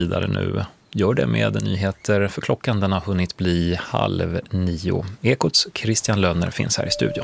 Vidare nu. Gör det med nyheter för klockan. Den har hunnit bli 8:30. Ekots Christian Lönner finns här i studion.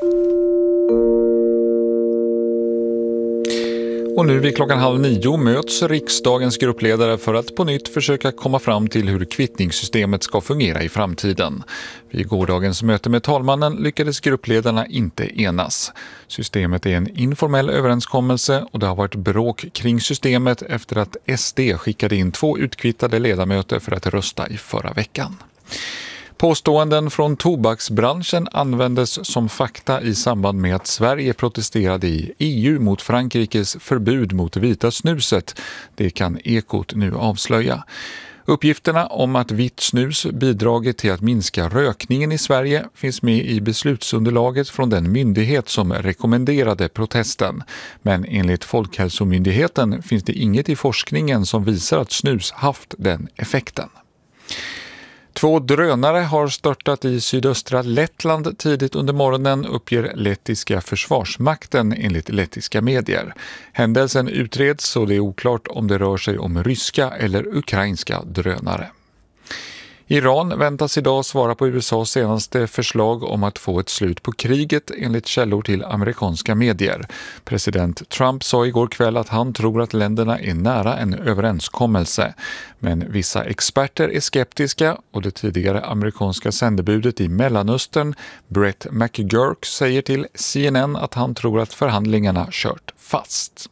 Och nu vid 8:30 möts riksdagens gruppledare för att på nytt försöka komma fram till hur kvittningssystemet ska fungera i framtiden. Vid gårdagens möte med talmannen lyckades gruppledarna inte enas. Systemet är en informell överenskommelse och det har varit bråk kring systemet efter att SD skickade in 2 utkvittade ledamöter för att rösta i förra veckan. Påståenden från tobaksbranschen användes som fakta i samband med att Sverige protesterade i EU mot Frankrikes förbud mot vita snuset. Det kan Ekot nu avslöja. Uppgifterna om att vitt snus bidragit till att minska rökningen i Sverige finns med i beslutsunderlaget från den myndighet som rekommenderade protesten. Men enligt Folkhälsomyndigheten finns det inget i forskningen som visar att snus haft den effekten. 2 drönare har störtat i sydöstra Lettland tidigt under morgonen, uppger lettiska försvarsmakten enligt lettiska medier. Händelsen utreds och det är oklart om det rör sig om ryska eller ukrainska drönare. Iran väntas idag svara på USAs senaste förslag om att få ett slut på kriget enligt källor till amerikanska medier. President Trump sa igår kväll att han tror att länderna är nära en överenskommelse. Men vissa experter är skeptiska och det tidigare amerikanska sändebudet i Mellanöstern, Brett McGurk, säger till CNN att han tror att förhandlingarna kört fast.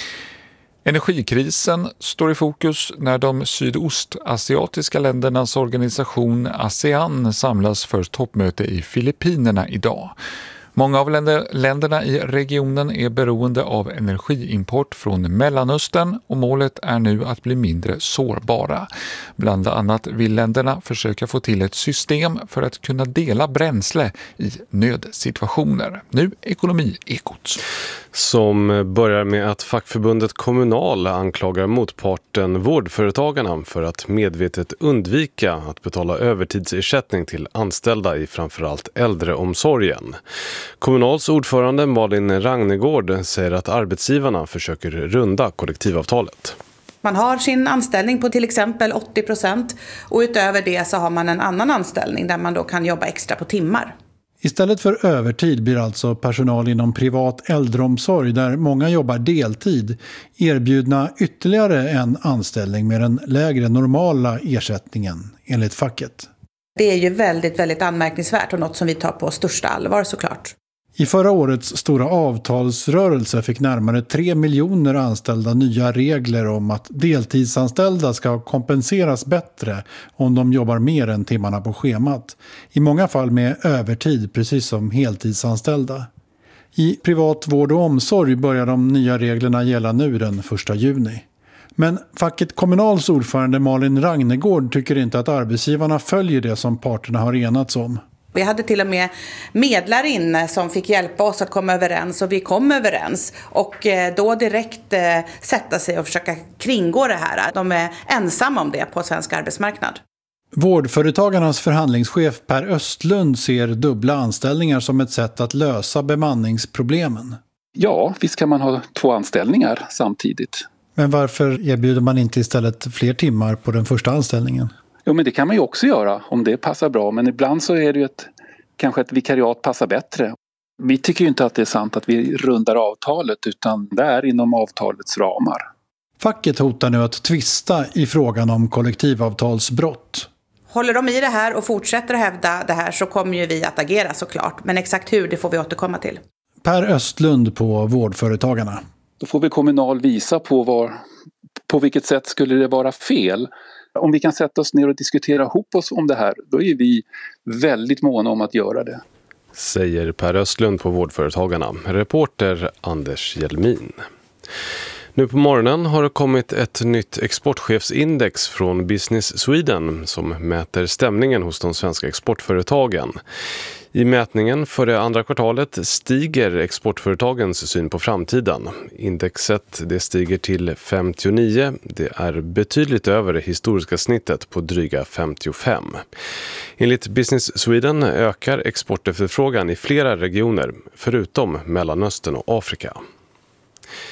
Energikrisen står i fokus när de sydostasiatiska ländernas organisation ASEAN samlas för toppmöte i Filippinerna idag. Många av länderna i regionen är beroende av energiimport från Mellanöstern och målet är nu att bli mindre sårbara. Bland annat vill länderna försöka få till ett system för att kunna dela bränsle i nödsituationer. Nu Ekonomi-Ekot. Som börjar med att fackförbundet Kommunal anklagar motparten Vårdföretagarna för att medvetet undvika att betala övertidsersättning till anställda i framförallt äldreomsorgen. Kommunals ordförande Malin Ragnegård säger att arbetsgivarna försöker runda kollektivavtalet. Man har sin anställning på till exempel 80% och utöver det så har man en annan anställning där man då kan jobba extra på timmar. Istället för övertid blir alltså personal inom privat äldreomsorg där många jobbar deltid erbjudna ytterligare en anställning med den lägre normala ersättningen enligt facket. Det är ju väldigt, väldigt anmärkningsvärt och något som vi tar på största allvar såklart. I förra årets stora avtalsrörelse fick närmare 3 miljoner anställda nya regler om att deltidsanställda ska kompenseras bättre om de jobbar mer än timmarna på schemat. I många fall med övertid, precis som heltidsanställda. I privat vård och omsorg börjar de nya reglerna gälla nu den 1 juni. Men facket Kommunals ordförande Malin Ragnegård tycker inte att arbetsgivarna följer det som parterna har enats om. Vi hade till och med medlare inne som fick hjälpa oss att komma överens och vi kom överens. Och då direkt sätta sig och försöka kringgå det här. De är ensamma om det på svensk arbetsmarknad. Vårdföretagarnas förhandlingschef Per Östlund ser dubbla anställningar som ett sätt att lösa bemanningsproblemen. Ja, visst kan man ha 2 anställningar samtidigt. Men varför erbjuder man inte istället fler timmar på den första anställningen? Jo, men det kan man ju också göra om det passar bra. Men ibland så är det ju kanske ett vikariat passar bättre. Vi tycker ju inte att det är sant att vi rundar avtalet utan det är inom avtalets ramar. Facket hotar nu att tvista i frågan om kollektivavtalsbrott. Håller de i det här och fortsätter att hävda det här så kommer ju vi att agera såklart. Men exakt hur, det får vi återkomma till. Per Östlund på Vårdföretagarna. Då får vi Kommunal visa på vilket sätt skulle det vara fel. Om vi kan sätta oss ner och diskutera ihop oss om det här, då är vi väldigt måna om att göra det. Säger Per Östlund på Vårdföretagarna. Reporter Anders Hjelmin. Nu på morgonen har det kommit ett nytt exportchefsindex från Business Sweden som mäter stämningen hos de svenska exportföretagen. I mätningen för det andra kvartalet stiger exportföretagens syn på framtiden. Indexet det stiger till 59. Det är betydligt över det historiska snittet på dryga 55. Enligt Business Sweden ökar exportefterfrågan i flera regioner förutom Mellanöstern och Afrika.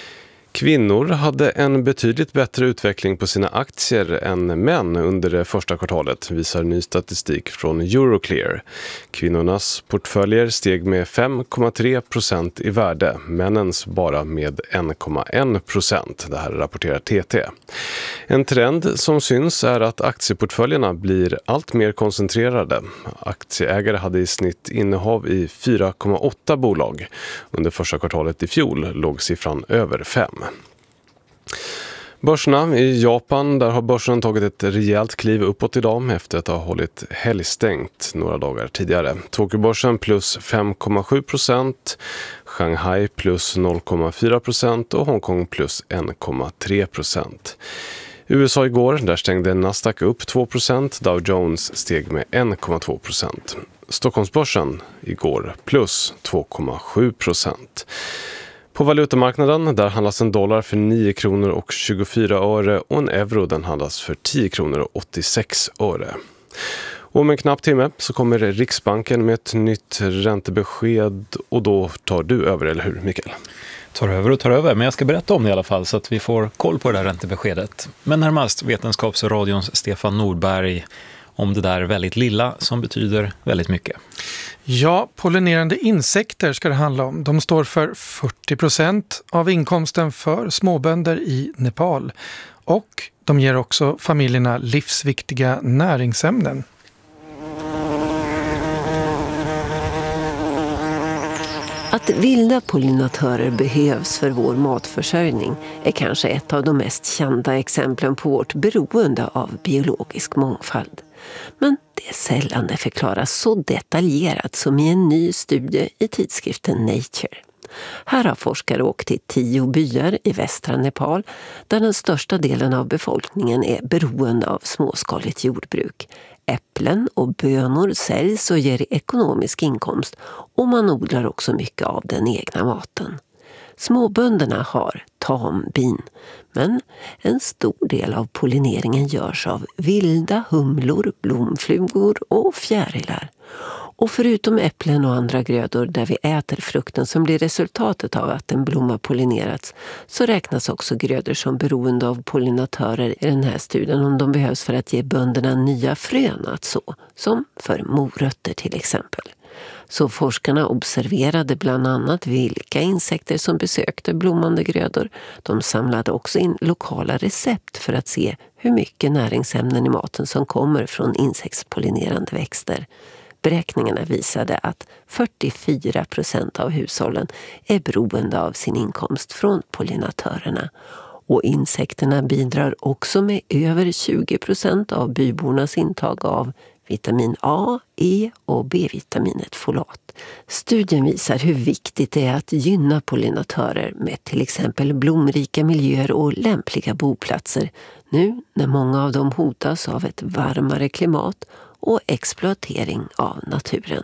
Kvinnor hade en betydligt bättre utveckling på sina aktier än män under det första kvartalet, visar ny statistik från Euroclear. Kvinnornas portföljer steg med 5,3% i värde, männens bara med 1,1%. Det här rapporterar TT. En trend som syns är att aktieportföljerna blir allt mer koncentrerade. Aktieägare hade i snitt innehav i 4,8 bolag. Under första kvartalet i fjol låg siffran över 5. Börserna i Japan, där har börsen tagit ett rejält kliv uppåt idag efter att ha hållit helgstängt några dagar tidigare. Tokyobörsen plus 5,7%, Shanghai plus 0,4% och Hongkong plus 1,3%. USA igår, där stängde Nasdaq upp 2%, Dow Jones steg med 1,2%. Stockholmsbörsen igår plus 2,7%. På valutamarknaden där handlas en dollar för 9 kronor och 24 öre och en euro den handlas för 10 kronor och 86 öre. Och om en knapp timme så kommer Riksbanken med ett nytt räntebesked och då tar du över, eller hur Mikael? Tar över, men jag ska berätta om det i alla fall så att vi får koll på det där räntebeskedet. Men närmast Vetenskapsradions Stefan Nordberg om det där väldigt lilla som betyder väldigt mycket. Ja, pollinerande insekter ska det handla om. De står för 40% av inkomsten för småbönder i Nepal. Och de ger också familjerna livsviktiga näringsämnen. Att vilda pollinatörer behövs för vår matförsörjning är kanske ett av de mest kända exemplen på vårt beroende av biologisk mångfald. Men det är sällan det förklaras så detaljerat som i en ny studie i tidskriften Nature. Här har forskare åkt till 10 byar i västra Nepal där den största delen av befolkningen är beroende av småskaligt jordbruk. Äpplen och bönor säljs och ger ekonomisk inkomst och man odlar också mycket av den egna maten. Småbönderna har tambin, men en stor del av pollineringen görs av vilda humlor, blomflugor och fjärilar. Och förutom äpplen och andra grödor där vi äter frukten som blir resultatet av att en blomma pollinerats så räknas också grödor som beroende av pollinatörer i den här studien om de behövs för att ge bönderna nya frön att så, som för morötter till exempel. Så forskarna observerade bland annat vilka insekter som besökte blommande grödor. De samlade också in lokala recept för att se hur mycket näringsämnen i maten som kommer från insektspollinerande växter. Beräkningarna visade att 44% av hushållen är beroende av sin inkomst från pollinatörerna. Och insekterna bidrar också med över 20% av bybornas intag av vitamin A, E och B-vitaminet folat. Studien visar hur viktigt det är att gynna pollinatörer med till exempel blomrika miljöer och lämpliga boplatser nu när många av dem hotas av ett varmare klimat och exploatering av naturen.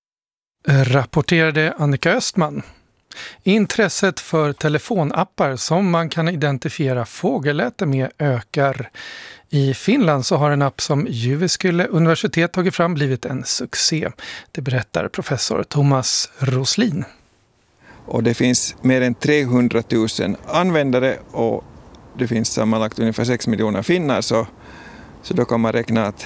Rapporterade Annika Östman. Intresset för telefonappar som man kan identifiera fågelläte med ökar. I Finland så har en app som Jyväskylä universitet tagit fram blivit en succé. Det berättar professor Thomas Roslin. Och det finns mer än 300 000 användare och det finns sammanlagt ungefär 6 miljoner finnar så då kan man räkna att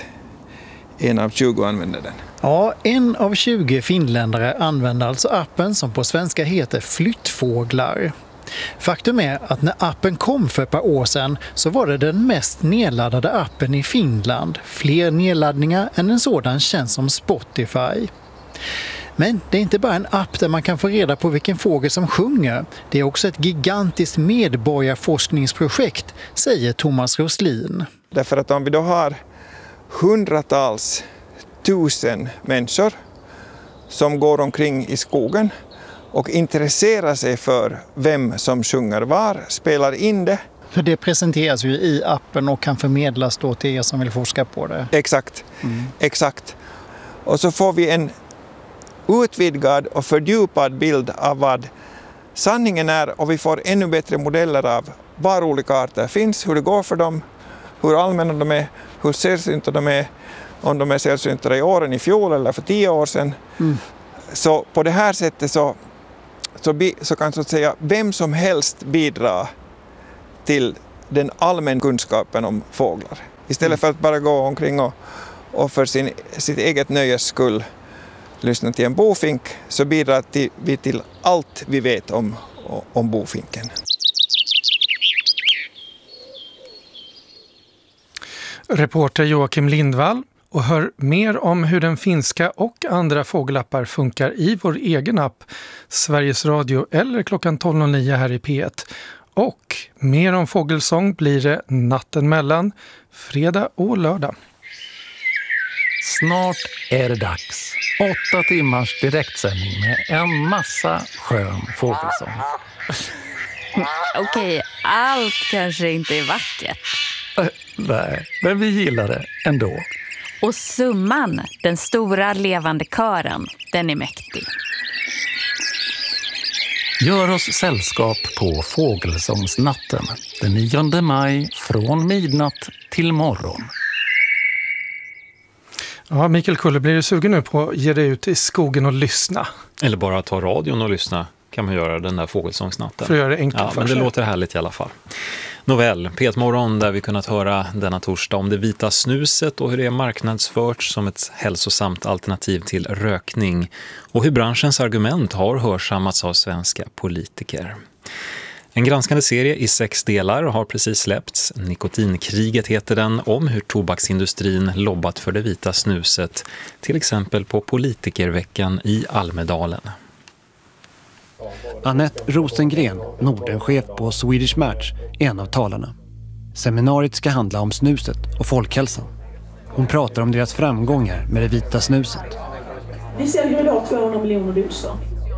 1 av 20 använder den. Ja, 1 av 20 finländare använder alltså appen som på svenska heter Flyttfåglar. Faktum är att när appen kom för ett par år sedan så var det den mest nedladdade appen i Finland. Fler nedladdningar än en sådan tjänst som Spotify. Men det är inte bara en app där man kan få reda på vilken fågel som sjunger. Det är också ett gigantiskt medborgarforskningsprojekt, säger Thomas Roslin. Därför att om vi då har hundratals tusen människor som går omkring i skogen och intresserar sig för vem som sjunger var, spelar in det. För det presenteras ju i appen och kan förmedlas då till er som vill forska på det. Exakt. Och så får vi en utvidgad och fördjupad bild av vad sanningen är och vi får ännu bättre modeller av var olika arter finns, hur det går för dem, hur allmänna de är, hur sällsynta de är, om de är sällsynta i åren i fjol eller för 10 år sedan. Så på det här sättet så kan så att säga vem som helst bidra till den allmän kunskapen om fåglar. Istället för att bara gå omkring och för sitt eget nöjes skull lyssna till en bofink, så bidrar vi till allt vi vet om bofinken. Reporter Joakim Lindvall, och hör mer om hur den finska och andra fågelappar funkar i vår egen app Sveriges Radio eller klockan 12.09 här i P1. Och mer om fågelsång blir det natten mellan fredag och lördag. Snart är det dags. 8 timmars direktsändning med en massa skön fågelsång. Okej, allt kanske inte är vackert. Nej, men vi gillar det ändå. Och summan, den stora levande kören, den är mäktig. Gör oss sällskap på Fågelsångsnatten den 9 maj från midnatt till morgon. Ja, Mikael Kulle, blir du sugen nu på att ge dig ut i skogen och lyssna? Eller bara ta radion och lyssna kan man göra den där Fågelsångsnatten. För att göra det enkelt för men det sig. låter härligt i alla fall. Nåväl, P1-morgon där vi kunnat höra denna torsdag om det vita snuset och hur det är marknadsförts som ett hälsosamt alternativ till rökning och hur branschens argument har hörsammats av svenska politiker. En granskande serie i 6 delar har precis släppts. Nikotinkriget heter den, om hur tobaksindustrin lobbat för det vita snuset, till exempel på politikerveckan i Almedalen. Annette Rosengren, Nordenchef på Swedish Match, är en av talarna. Seminariet ska handla om snuset och folkhälsan. Hon pratar om deras framgångar med det vita snuset. Vi säljer idag 200 miljoner doser.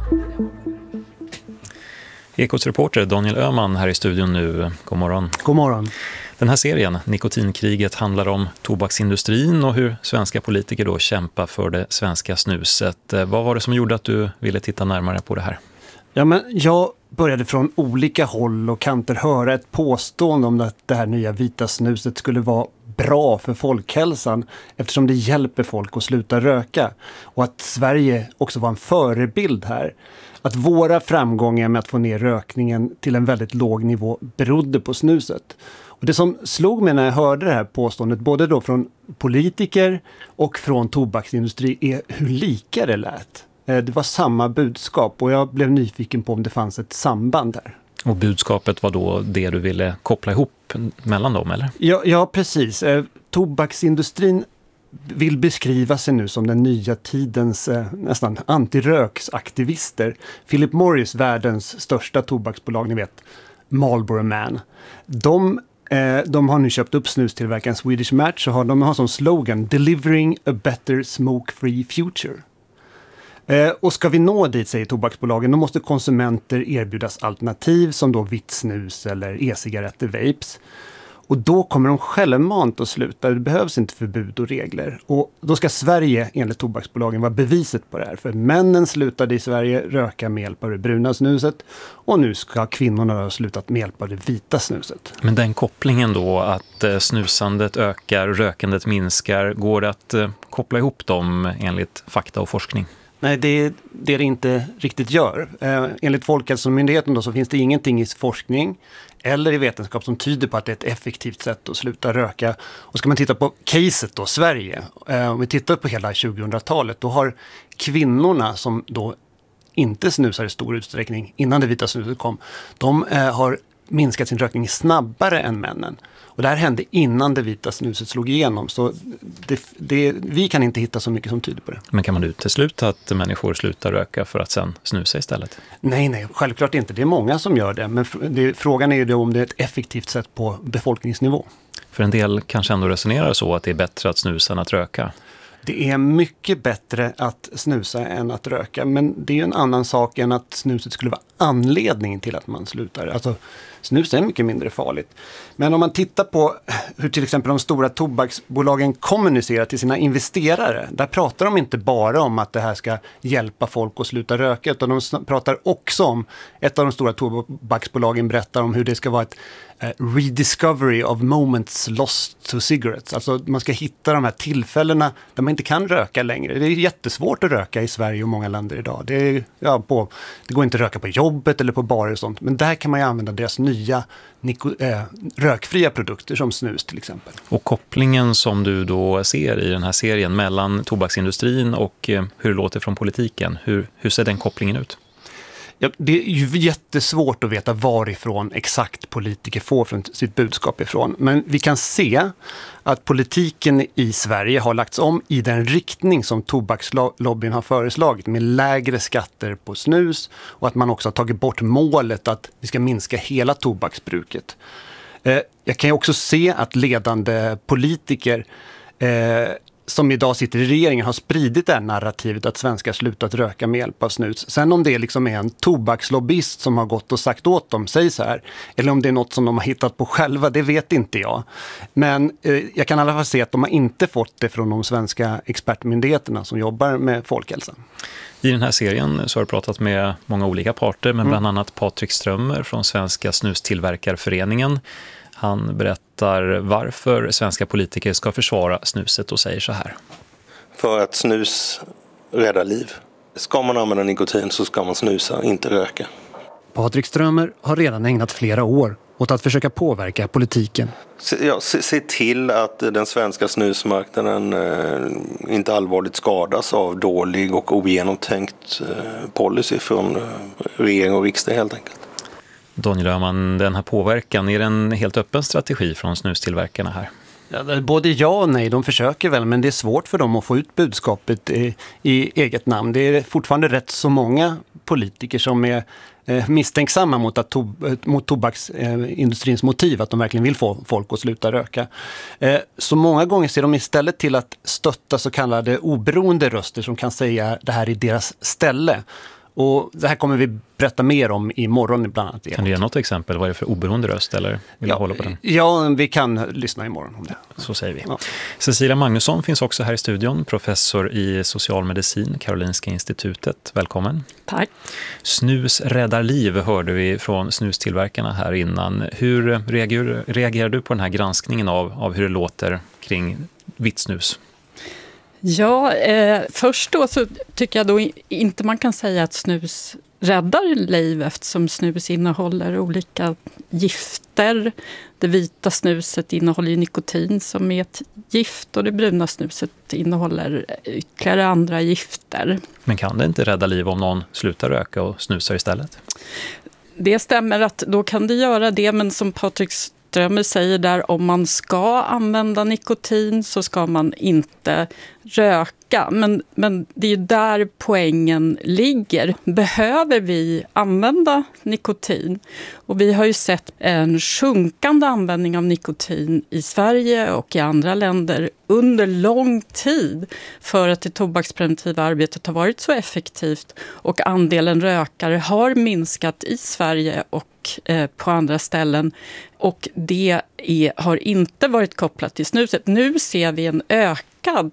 Ekots reporter Daniel Öhman här i studion nu. God morgon. God morgon. Den här serien, Nikotinkriget, handlar om tobaksindustrin och hur svenska politiker då kämpar för det svenska snuset. Vad var det som gjorde att du ville titta närmare på det här? Ja, men jag började från olika håll och kanter höra ett påstående om att det här nya vita snuset skulle vara bra för folkhälsan eftersom det hjälper folk att sluta röka. Och att Sverige också var en förebild här. Att våra framgångar med att få ner rökningen till en väldigt låg nivå berodde på snuset. Och det som slog mig när jag hörde det här påståendet, både då från politiker och från tobaksindustri, är hur lika det lät. Det var samma budskap och jag blev nyfiken på om det fanns ett samband där. Och budskapet var då det du ville koppla ihop mellan dem, eller? Ja, precis. Tobaksindustrin vill beskriva sig nu som den nya tidens nästan antiröksaktivister. Philip Morris, världens största tobaksbolag, ni vet, Marlboro Man. De har nu köpt upp snustillverkaren Swedish Match och de har som slogan Delivering a better smoke-free future. Och ska vi nå dit, säger tobaksbolagen, då måste konsumenter erbjudas alternativ som då vitt snus eller e-cigaretter, vapes. Och då kommer de självmant att sluta. Det behövs inte förbud och regler. Och då ska Sverige, enligt tobaksbolagen, vara beviset på det här. För männen slutade i Sverige röka med hjälp av det bruna snuset. Och nu ska kvinnorna ha slutat med hjälp av det vita snuset. Men den kopplingen då, att snusandet ökar, rökandet minskar, går det att koppla ihop dem enligt fakta och forskning? Nej, det inte riktigt gör. Enligt Folkhälsomyndigheten då så finns det ingenting i forskning eller i vetenskap som tyder på att det är ett effektivt sätt att sluta röka. Och ska man titta på caset då, Sverige, om vi tittar på hela 2000-talet, då har kvinnorna som då inte snusar i stor utsträckning innan det vita snuset kom, de har minskat sin rökning snabbare än männen. Och det här hände innan det vita snuset slog igenom. Så vi kan inte hitta så mycket som tyder på det. Men kan man utesluta att människor slutar röka för att sen snusa istället? Nej, självklart inte. Det är många som gör det. Men frågan är ju då om det är ett effektivt sätt på befolkningsnivå. För en del kanske ändå resonerar så att det är bättre att snusa än att röka. Det är mycket bättre att snusa än att röka. Men det är ju en annan sak än att snuset skulle vara anledningen till att man slutar. Alltså, snus är mycket mindre farligt. Men om man tittar på hur till exempel de stora tobaksbolagen kommunicerar till sina investerare. Där pratar de inte bara om att det här ska hjälpa folk att sluta röka. Utan de pratar också om, ett av de stora tobaksbolagen berättar om hur det ska vara ett rediscovery of moments lost to cigarettes. Alltså man ska hitta de här tillfällena där man inte kan röka längre. Det är jättesvårt att röka i Sverige och många länder idag. Det går inte att röka på jobbet eller på barer och sånt. Men där kan man ju använda deras nya rökfria produkter som snus till exempel. Och kopplingen som du då ser i den här serien mellan tobaksindustrin och hur det låter från politiken, hur ser den kopplingen ut? Ja, det är ju jättesvårt att veta varifrån exakt politiker får från sitt budskap ifrån. Men vi kan se att politiken i Sverige har lagts om i den riktning som tobakslobbyn har föreslagit, med lägre skatter på snus och att man också har tagit bort målet att vi ska minska hela tobaksbruket. Jag kan ju också se att ledande politiker som idag sitter i regeringen har spridit det här narrativet att svenskar slutat röka med hjälp av snus. Sen om det liksom är en tobakslobbyist som har gått och sagt åt dem, säg så här, eller om det är något som de har hittat på själva, det vet inte jag. Men jag kan i alla fall se att de har inte fått det från de svenska expertmyndigheterna som jobbar med folkhälsan. I den här serien så har du pratat med många olika parter, men bland annat Patrik Strömmer från Svenska snustillverkarföreningen. Han berättar varför svenska politiker ska försvara snuset och säger så här. För att snus räddar liv. Ska man använda nikotin så ska man snusa, inte röka. Patrik Strömmer har redan ägnat flera år åt att försöka påverka politiken. Se till att den svenska snusmarknaden inte allvarligt skadas av dålig och ogenomtänkt policy från regering och riksdag helt enkelt. Daniel Öhman, den här påverkan, är det en helt öppen strategi från snustillverkarna här? Ja, både ja och nej, de försöker väl, men det är svårt för dem att få ut budskapet i eget namn. Det är fortfarande rätt så många politiker som är misstänksamma mot tobaksindustrins motiv, att de verkligen vill få folk att sluta röka. Så många gånger ser de istället till att stötta så kallade oberoende röster som kan säga det här i deras ställe. Och det här kommer vi berätta mer om imorgon bland annat. Kan du ge något exempel? Vad är det för oberoende röst? Eller vill du hålla på den? Ja, vi kan lyssna imorgon om det. Så säger vi. Ja. Cecilia Magnusson finns också här i studion. Professor i socialmedicin, Karolinska institutet. Välkommen. Tack. Snus räddar liv hörde vi från snustillverkarna här innan. Hur reagerar du på den här granskningen av hur det låter kring vitt snus? Ja, först då så tycker jag då inte man kan säga att snus räddar liv eftersom snus innehåller olika gifter. Det vita snuset innehåller nikotin som är ett gift och det bruna snuset innehåller ytterligare andra gifter. Men kan det inte rädda liv om någon slutar röka och snusar istället? Det stämmer att då kan det göra det, men som Patrik Strömmer säger där, om man ska använda nikotin så ska man inte röka. Men det är ju där poängen ligger. Behöver vi använda nikotin? Och vi har ju sett en sjunkande användning av nikotin i Sverige och i andra länder under lång tid för att det tobakspreventiva arbetet har varit så effektivt och andelen rökare har minskat i Sverige och på andra ställen. Och det har inte varit kopplat till snuset. Nu ser vi en ökad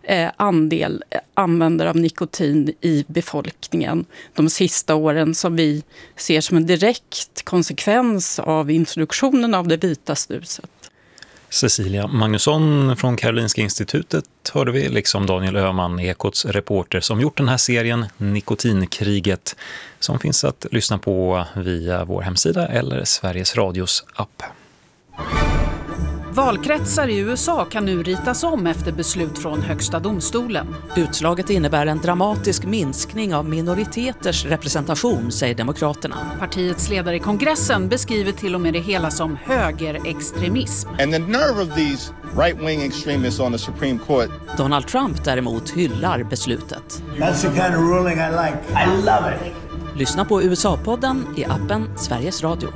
andel användare av nikotin i befolkningen de sista åren som vi ser som en direkt konsekvens av introduktionen av det vita snuset. Cecilia Magnusson från Karolinska institutet hörde vi, liksom Daniel Öhman, Ekots reporter som gjort den här serien Nikotinkriget, som finns att lyssna på via vår hemsida eller Sveriges Radios app. Valkretsar i USA kan nu ritas om efter beslut från Högsta domstolen. Utslaget innebär en dramatisk minskning av minoriteters representation, säger Demokraterna. Partiets ledare i kongressen beskriver till och med det hela som högerextremism. And the nerve of these right-wing extremists on the Supreme Court. Donald Trump däremot hyllar beslutet. That's the kind of ruling I like. I love it. Lyssna på USA-podden i appen Sveriges Radio.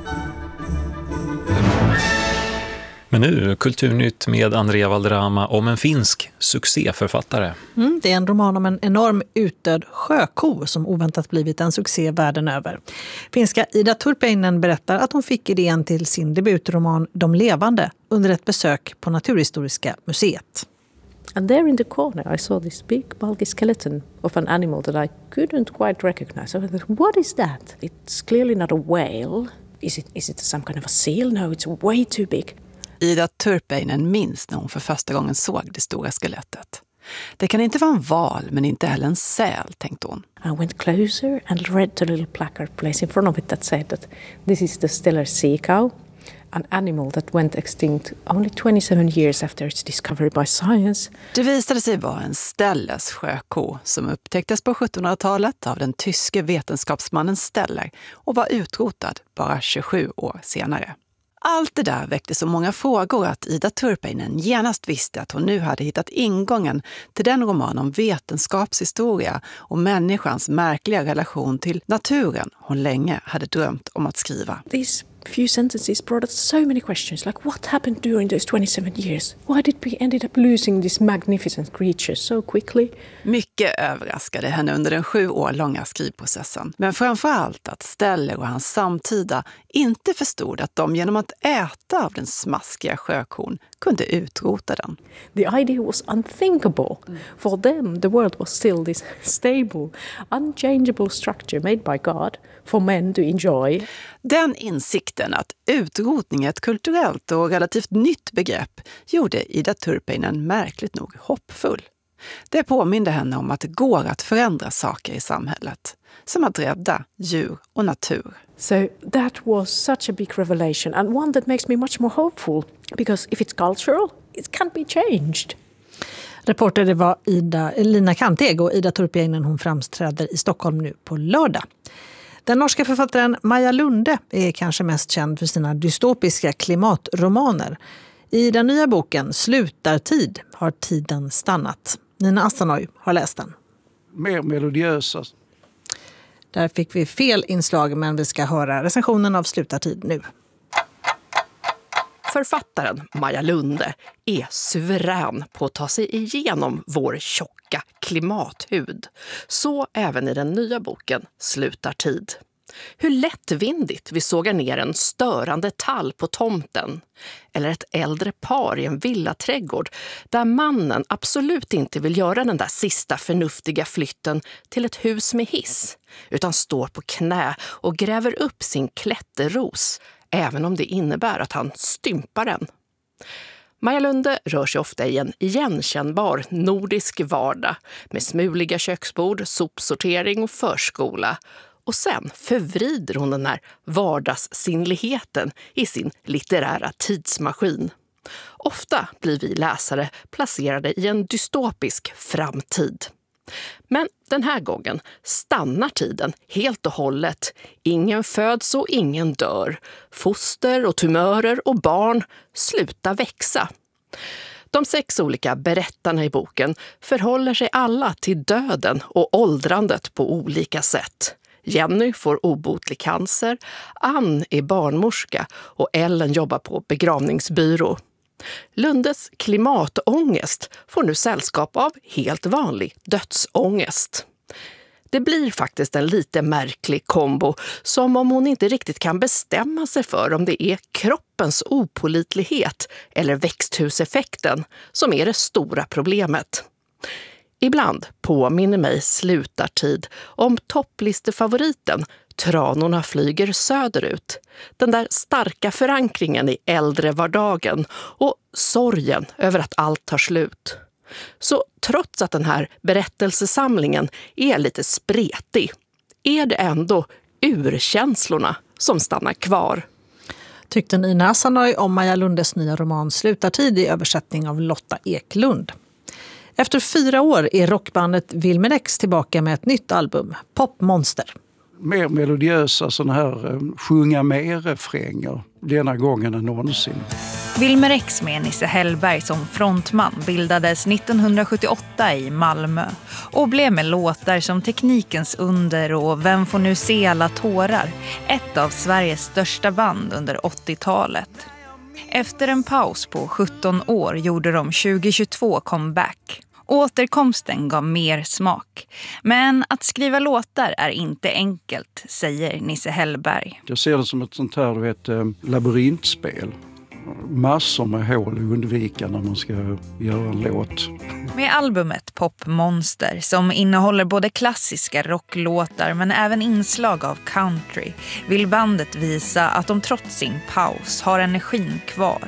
Men nu, Kulturnytt med Andrea Valderrama om en finsk succéförfattare. Det är en roman om en enorm utdöd sjöko som oväntat blivit en succé världen över. Finska Ida Turpeinen berättar att hon fick idén till sin debutroman De levande under ett besök på Naturhistoriska museet. And there in the corner I saw this big bulky skeleton of an animal that I couldn't quite recognize. I thought, what is that? It's clearly not a whale. Is it some kind of a seal? No, it's way too big. Ida Turpeinen minns när hon för första gången såg det stora skelettet. Det kan inte vara en val, men inte heller en säl, tänkte hon. I went closer and read the little placard placed in front of it that said that this is the Steller sea cow, an animal that went extinct only 27 years after its discovery by science. Det visade sig vara en Stellers sjöko som upptäcktes på 1700-talet av den tyske vetenskapsmannen Steller och var utrotad bara 27 år senare. Allt det där väckte så många frågor att Ida Turpeinen genast visste att hon nu hade hittat ingången till den roman om vetenskapshistoria och människans märkliga relation till naturen hon länge hade drömt om att skriva. These few sentences brought us so many questions, like what happened during those 27 years? Why did we ended up losing these magnificent creatures so quickly? Mycket överraskade henne under den 7 år långa skrivprocessen. Men framförallt att Steller och hans samtida inte förstod att de genom att äta av den smaskiga sjökon kunde utrota den. The idea was unthinkable. For them, the world was still this stable, unchangeable structure made by God for men to enjoy. Den insikten att utrotning är ett kulturellt och relativt nytt begrepp gjorde Ida Turpeinen märkligt nog hoppfull. Det påminde henne om att det går att förändra saker i samhället, som att rädda djur och natur. So that was such a big revelation, and one that makes me much more hopeful, because if it's cultural, it can't be changed. Reporter det var Lina Kanteg, och Ida Turpeinen hon framträder i Stockholm nu på lördag. Den norska författaren Maja Lunde är kanske mest känd för sina dystopiska klimatromaner. I den nya boken Slutartid har tiden stannat. Nina Asanoy har läst den. Mer melodiösa. Där fick vi fel inslag, men vi ska höra recensionen av Slutartid nu. Författaren Maja Lunde är suverän på att ta sig igenom vår tjocka klimathud. Så även i den nya boken Slutartid. Hur lättvindigt vi sågar ner en störande tall på tomten. Eller ett äldre par i en villaträdgård där mannen absolut inte vill göra den där sista förnuftiga flytten till ett hus med hiss. Utan står på knä och gräver upp sin klätterros, även om det innebär att han stympar den. Maja Lunde rör sig ofta i en igenkännbar nordisk vardag med smuliga köksbord, sopsortering och förskola. Och sen förvrider hon den här vardagssinnligheten i sin litterära tidsmaskin. Ofta blir vi läsare placerade i en dystopisk framtid. Men den här gången stannar tiden helt och hållet. Ingen föds och ingen dör. Foster och tumörer och barn slutar växa. De 6 olika berättarna i boken förhåller sig alla till döden och åldrandet på olika sätt. Jenny får obotlig cancer, Ann är barnmorska och Ellen jobbar på begravningsbyrå. Lundes klimatångest får nu sällskap av helt vanlig dödsångest. Det blir faktiskt en lite märklig kombo, som om hon inte riktigt kan bestämma sig för om det är kroppens opålitlighet eller växthuseffekten som är det stora problemet. Ibland påminner mig Slutartid om topplistefavoriten Tranorna flyger söderut. Den där starka förankringen i äldre vardagen och sorgen över att allt tar slut. Så trots att den här berättelsesamlingen är lite spretig, är det ändå urkänslorna som stannar kvar. Tyckte Nina Asanoy om Maja Lundes nya roman Slutartid i översättning av Lotta Eklund. Efter 4 år är rockbandet Wilmer X tillbaka med ett nytt album, Popmonster. Mer melodiösa sådana här sjunga mer-refränger denna gången än någonsin. Wilmer X med Nisse Hellberg som frontman bildades 1978 i Malmö och blev med låtar som Teknikens under och Vem får nu se alla tårar, ett av Sveriges största band under 80-talet. Efter en paus på 17 år gjorde de 2022 comeback. Återkomsten gav mer smak. Men att skriva låtar är inte enkelt, säger Nisse Hellberg. Jag ser det som ett sånt här labyrintspel. Massor med hål att undvika när man ska göra en låt. Med albumet Popmonster, som innehåller både klassiska rocklåtar men även inslag av country, vill bandet visa att de trots sin paus har energin kvar.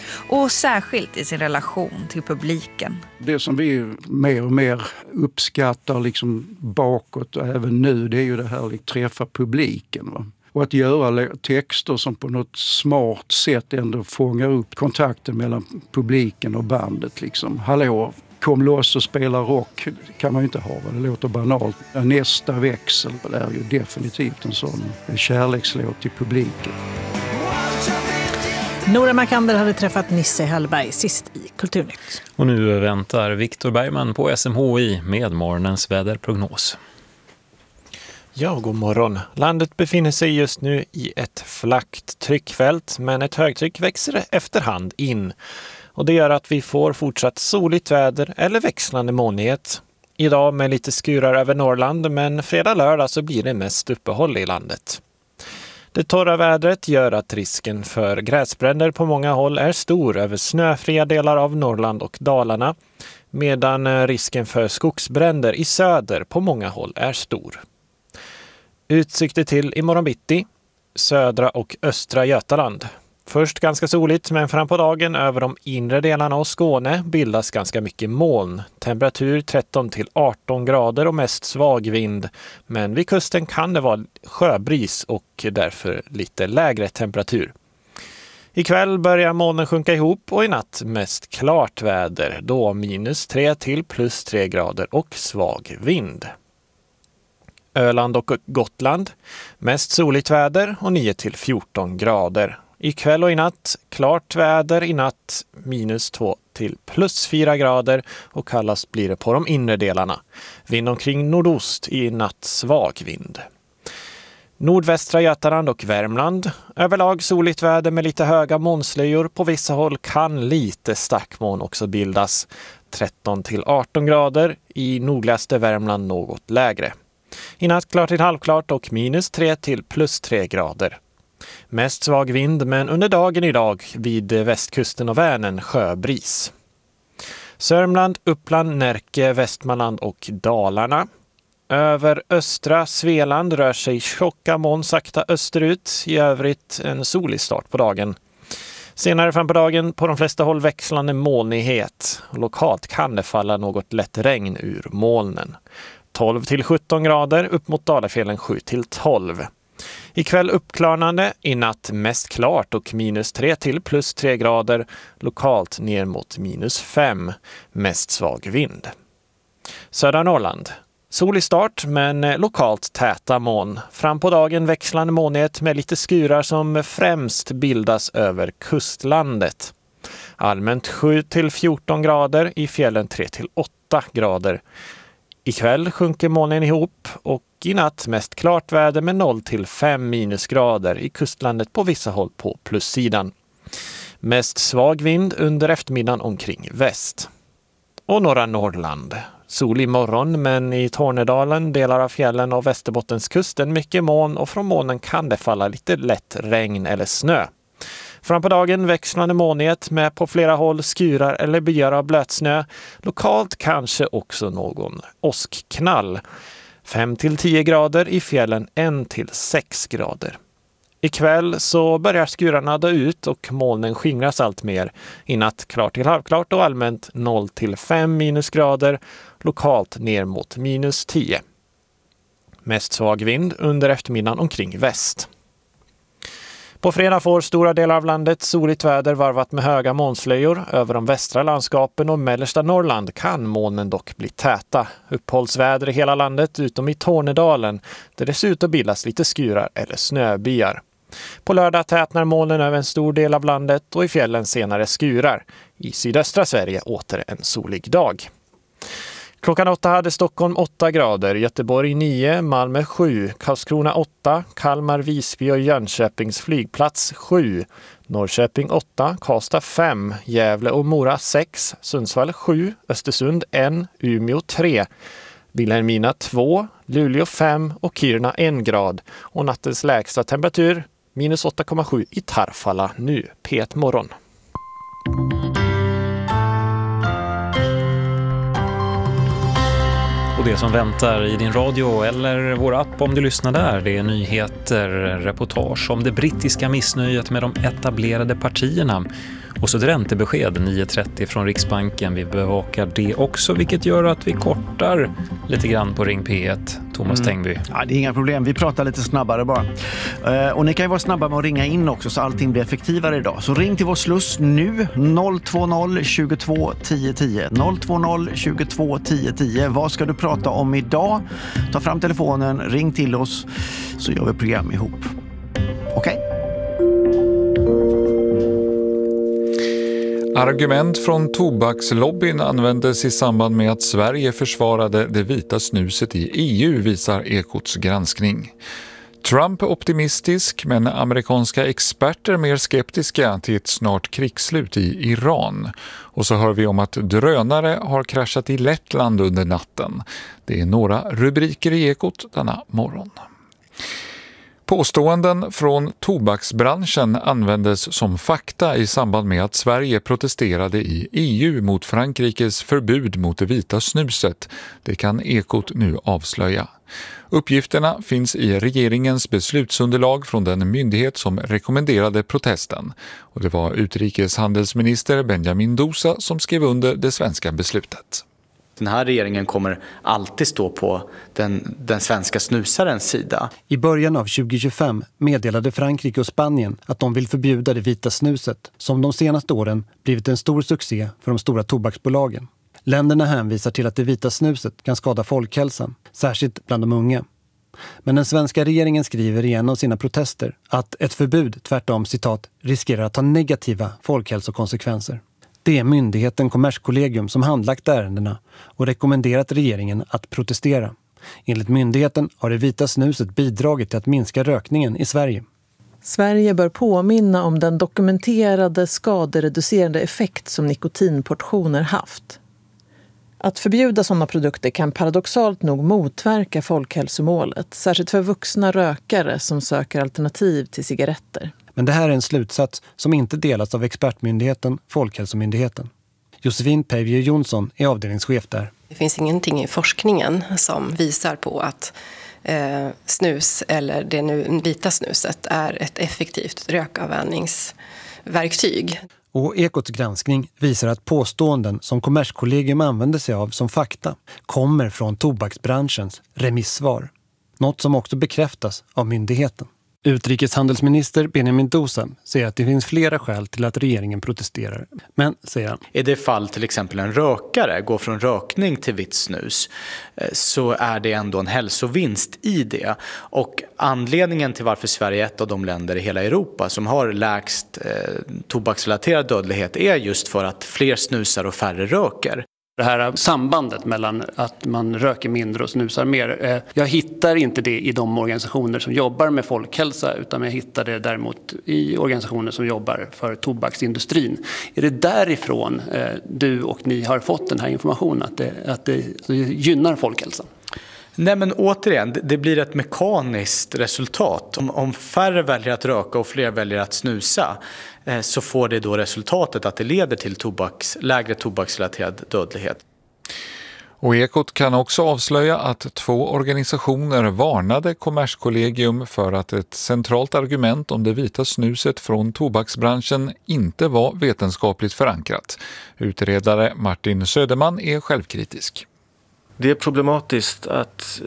och särskilt i sin relation till publiken. Det som vi mer och mer uppskattar liksom bakåt och även nu, det är ju det här att träffa publiken. Va? Och att göra texter som på något smart sätt ändå fångar upp kontakten mellan publiken och bandet. Liksom. Hallå, kom loss och spela rock kan man ju inte ha. Det låter banalt. Nästa växel är ju definitivt en sån kärlekslåt till publiken. Nora Markander hade träffat Nisse Hellberg sist i Kulturnytt. Och nu väntar Viktor Bergman på SMHI med morgonens väderprognos. Ja, god morgon. Landet befinner sig just nu i ett flackt tryckfält, men ett högtryck växer efterhand in. Och det gör att vi får fortsatt soligt väder eller växlande molnighet. Idag med lite skurar över Norrland, men fredag-lördag så blir det mest uppehåll i landet. Det torra vädret gör att risken för gräsbränder på många håll är stor över snöfria delar av Norrland och Dalarna, medan risken för skogsbränder i söder på många håll är stor. Utsikter till imorgon bitti, södra och östra Götaland. Först ganska soligt, men fram på dagen över de inre delarna av Skåne bildas ganska mycket moln. Temperatur 13 till 18 grader och mest svag vind. Men vid kusten kan det vara sjöbris och därför lite lägre temperatur. Ikväll börjar molnen sjunka ihop och i natt mest klart väder. Då -3 till +3 grader och svag vind. Öland och Gotland, mest soligt väder och 9 till 14 grader. Ikväll och i natt, klart väder i natt, -2 till +4 grader och kallast blir det på de inre delarna. Vind omkring nordost, i natt svag vind. Nordvästra Götaland och Värmland, överlag soligt väder med lite höga molnslöjor. På vissa håll kan lite stackmoln också bildas. 13 till 18 grader, i nordligaste Värmland något lägre. I natt klart till halvklart och -3 till +3 grader. Mest svag vind, men under dagen idag vid västkusten och Vänern sjöbris. Sörmland, Uppland, Närke, Västmanland och Dalarna. Över östra Svealand rör sig tjocka moln sakta österut. I övrigt en solig start på dagen. Senare fram på dagen på de flesta håll växlande molnighet. Lokalt kan det falla något lätt regn ur molnen. 12 till 17 grader, upp mot Dalafjällen 7 till 12. Ikväll uppklarnande, i natt mest klart och -3 till +3 grader, lokalt ner mot -5, mest svag vind. Södra Norrland. Solig start men lokalt täta moln. Fram på dagen växlande molnighet med lite skurar som främst bildas över kustlandet. Allmänt 7 till 14 grader, i fjällen 3 till 8 grader. Ikväll sjunker molnen ihop och i natt mest klart väder med 0 till 5 minusgrader, i kustlandet på vissa håll på plussidan. Mest svag vind under eftermiddagen omkring väst. Och norra Norrland. Sol i morgon, men i Tornedalen, delar av fjällen och Västerbottenskusten mycket moln, och från molnen kan det falla lite lätt regn eller snö. Fram på dagen växlande molnighet med på flera håll skurar eller byar av blötsnö. Lokalt kanske också någon åskknall. 5 till 10 grader, i fjällen 1 till 6 grader. Ikväll så börjar skurarna dö ut och molnen skingras allt mer. I natt klart till halvklart och allmänt 0 till 5 minusgrader, lokalt ner mot -10. Mest svag vind under eftermiddagen omkring väst. På fredag får stora delar av landet soligt väder varvat med höga molnslöjor. Över de västra landskapen och mellersta Norrland kan molnen dock bli täta. Uppehållsväder i hela landet utom i Tornedalen, där det ser ut att bildas lite skurar eller snöbyar. På lördag tätnar molnen över en stor del av landet och i fjällen senare skurar. I sydöstra Sverige åter en solig dag. Klockan 8 hade Stockholm 8 grader, Göteborg 9, Malmö 7, Karlskrona 8, Kalmar, Visby och Jönköpings flygplats 7, Norrköping 8, Karlstad 5, Gävle och Mora 6, Sundsvall 7, Östersund 1, Umeå 3, Vilhelmina 2, Luleå 5 och Kiruna 1 grad. Och nattens lägsta temperatur -8,7 i Tarfala nu, P1 morgon. Och det som väntar i din radio eller vår app om du lyssnar där, det är nyheter, reportage om det brittiska missnöjet med de etablerade partierna. Och så ett räntebesked 9.30 från Riksbanken. Vi bevakar det också, vilket gör att vi kortar lite grann på Ring P1. Thomas Tengby. Ja, det är inga problem. Vi pratar lite snabbare bara. Och ni kan ju vara snabba med att ringa in också så allting blir effektivare idag. Så ring till vår sluss nu 020 22 10 10. 020 22 10 10. Vad ska du prata om idag? Ta fram telefonen, ring till oss så gör vi program ihop. Okej? Argument från tobakslobbyn användes i samband med att Sverige försvarade det vita snuset i EU, visar Ekots granskning. Trump är optimistisk, men amerikanska experter mer skeptiska till ett snart krigsslut i Iran. Och så hör vi om att drönare har kraschat i Lettland under natten. Det är några rubriker i Ekot denna morgon. Påståenden från tobaksbranschen användes som fakta i samband med att Sverige protesterade i EU mot Frankrikes förbud mot det vita snuset. Det kan Ekot nu avslöja. Uppgifterna finns i regeringens beslutsunderlag från den myndighet som rekommenderade protesten. Och det var utrikeshandelsminister Benjamin Dousa som skrev under det svenska beslutet. Den här regeringen kommer alltid stå på den svenska snusarens sida. I början av 2025 meddelade Frankrike och Spanien att de vill förbjuda det vita snuset, som de senaste åren blivit en stor succé för de stora tobaksbolagen. Länderna hänvisar till att det vita snuset kan skada folkhälsan, särskilt bland de unga. Men den svenska regeringen skriver i en av sina protester att ett förbud tvärtom, citat, riskerar att ha negativa folkhälsokonsekvenser. Det är myndigheten Kommerskollegium som handlagt ärendena och rekommenderat regeringen att protestera. Enligt myndigheten har det vita snuset bidragit till att minska rökningen i Sverige. Sverige bör påminna om den dokumenterade skadereducerande effekt som nikotinportioner haft. Att förbjuda sådana produkter kan paradoxalt nog motverka folkhälsomålet, särskilt för vuxna rökare som söker alternativ till cigaretter. Men det här är en slutsats som inte delas av expertmyndigheten Folkhälsomyndigheten. Josefin Peivier Jonsson är avdelningschef där. Det finns ingenting i forskningen som visar på att snus eller det nu vita snuset är ett effektivt rökavvänjningsverktyg. Och Ekots granskning visar att påståenden som Kommerskollegium använder sig av som fakta kommer från tobaksbranschens remissvar. Något som också bekräftas av myndigheten. Utrikeshandelsminister Benjamin Dousa säger att det finns flera skäl till att regeringen protesterar. Men, säger han, i det fall till exempel en rökare går från rökning till vitt snus så är det ändå en hälsovinst i det. Och anledningen till varför Sverige är ett av de länder i hela Europa som har lägst tobaksrelaterad dödlighet är just för att fler snusar och färre röker. Det här sambandet mellan att man röker mindre och snusar mer. Jag hittar inte det i de organisationer som jobbar med folkhälsa, utan jag hittar det däremot i organisationer som jobbar för tobaksindustrin. Är det därifrån du och ni har fått den här informationen, att det gynnar folkhälsan? Nej, men återigen, det blir ett mekaniskt resultat. Om färre väljer att röka och fler väljer att snusa så får det då resultatet att det leder till lägre tobaksrelaterad dödlighet. Och Ekot kan också avslöja att 2 organisationer varnade Kommerskollegium för att ett centralt argument om det vita snuset från tobaksbranschen inte var vetenskapligt förankrat. Utredare Martin Söderman är självkritisk. Det är problematiskt att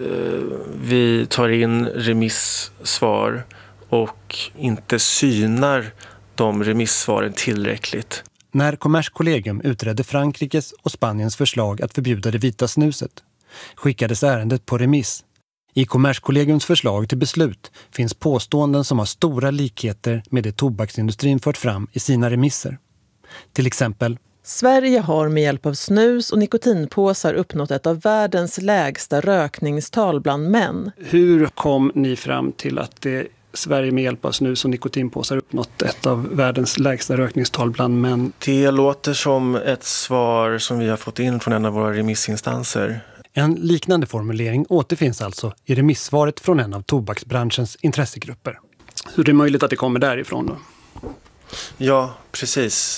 vi tar in remissvar och inte synar de remissvaren tillräckligt. När Kommerskollegium utredde Frankrikes och Spaniens förslag att förbjuda det vita snuset skickades ärendet på remiss. I Kommerskollegiums förslag till beslut finns påståenden som har stora likheter med det tobaksindustrin fört fram i sina remisser. Till exempel: Sverige har med hjälp av snus och nikotinpåsar uppnått ett av världens lägsta rökningstal bland män. Hur kom ni fram till att Sverige med hjälp av snus och nikotinpåsar uppnått ett av världens lägsta rökningstal bland män? Det låter som ett svar som vi har fått in från en av våra remissinstanser. En liknande formulering återfinns alltså i remissvaret från en av tobaksbranschens intressegrupper. Hur är det möjligt att det kommer därifrån då? Ja, precis.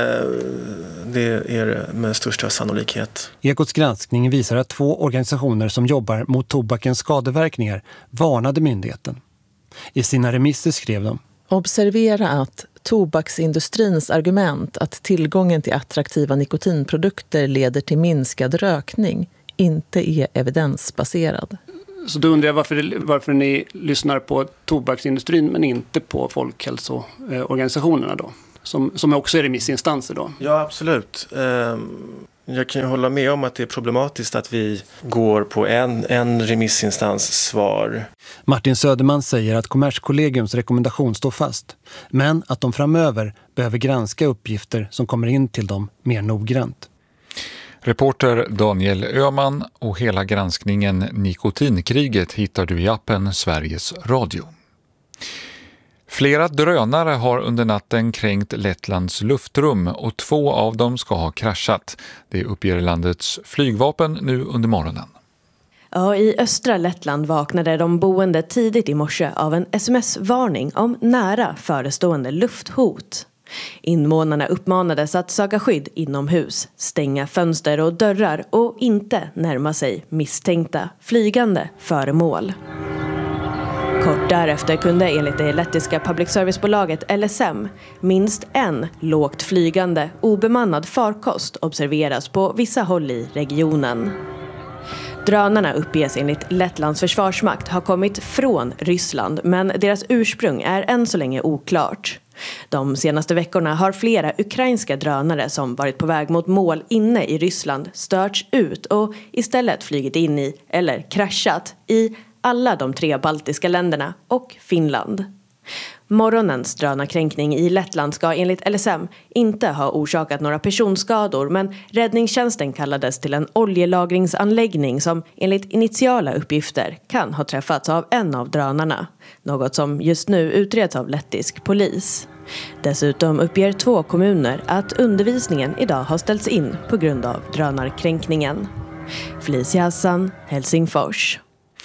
Det är det med största sannolikhet. Ekots granskning visar att 2 organisationer som jobbar mot tobakens skadeverkningar varnade myndigheten. I sina remisser skrev de: Observera att tobaksindustrins argument att tillgången till attraktiva nikotinprodukter leder till minskad rökning inte är evidensbaserad. Så då undrar jag varför ni lyssnar på tobaksindustrin men inte på folkhälsoorganisationerna då? Som också är remissinstanser då? Ja, absolut. Jag kan ju hålla med om att det är problematiskt att vi går på en remissinstans svar. Martin Söderman säger att Kommerskollegiums rekommendation står fast, men att de framöver behöver granska uppgifter som kommer in till dem mer noggrant. Reporter Daniel Öhman och hela granskningen Nikotinkriget hittar du i appen Sveriges Radio. Flera drönare har under natten kränkt Lettlands luftrum och 2 av dem ska ha kraschat. Det uppger landets flygvapen nu under morgonen. Ja, i östra Lettland vaknade de boende tidigt i morse av en sms-varning om nära förestående lufthot. Invånarna uppmanades att söka skydd inomhus, stänga fönster och dörrar och inte närma sig misstänkta flygande föremål. Kort därefter kunde enligt det lettiska public service-bolaget LSM minst en lågt flygande obemannad farkost observeras på vissa håll i regionen. Drönarna uppges enligt Lettlands försvarsmakt ha kommit från Ryssland, men deras ursprung är än så länge oklart. De senaste veckorna har flera ukrainska drönare som varit på väg mot mål inne i Ryssland störts ut och istället flygit in i eller kraschat i alla de 3 baltiska länderna och Finland. Morgonens drönarkränkning i Lettland ska enligt LSM inte ha orsakat några personskador, men räddningstjänsten kallades till en oljelagringsanläggning som enligt initiala uppgifter kan ha träffats av en av drönarna, något som just nu utreds av lettisk polis. Dessutom uppger 2 kommuner att undervisningen idag har ställts in på grund av drönarkränkningen. Felicia Hassan, Helsingfors.